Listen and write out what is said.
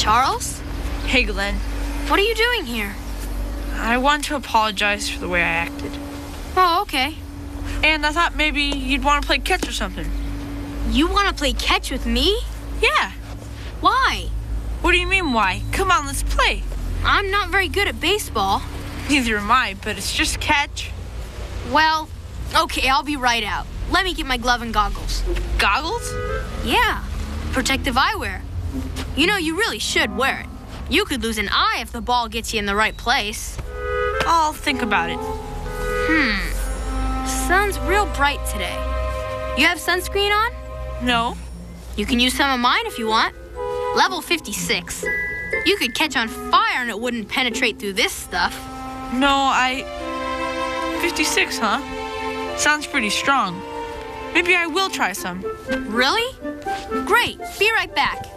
Charles? Hey, Glenn. What are you doing here? I want to apologize for the way I acted. Oh, okay. And I thought maybe you'd want to play catch or something. You want to play catch with me? Yeah. Why? What do you mean, why? Come on, let's play. I'm not very good at baseball. Neither am I, but it's just catch. Well, okay, I'll be right out. Let me get my glove and goggles. Goggles? Yeah, protective eyewear. You know, you really should wear it. You could lose an eye if the ball gets you in the right place. I'll think about it. Sun's real bright today. You have sunscreen on? No. You can use some of mine if you want. Level 56. You could catch on fire and it wouldn't penetrate through this stuff. No, 56, huh? Sounds pretty strong. Maybe I will try some. Really? Great. Be right back.